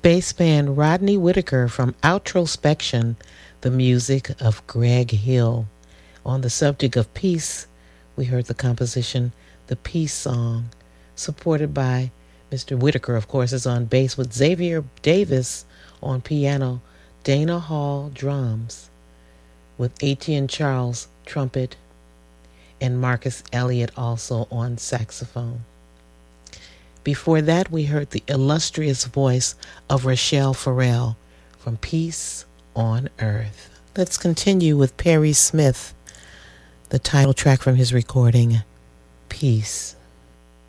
Bass band Rodney Whitaker from Outrospection, the music of Greg Hill. On the subject of peace, we heard the composition The Peace Song, supported by Mr. Whitaker, of course, is on bass with Xavier Davis on piano, Dana Hall drums, with Etienne Charles trumpet, and Marcus Elliott also on saxophone. Before that, we heard the illustrious voice of Rachelle Farrell from Peace on Earth. Let's continue with Perry Smith, the title track from his recording, Peace.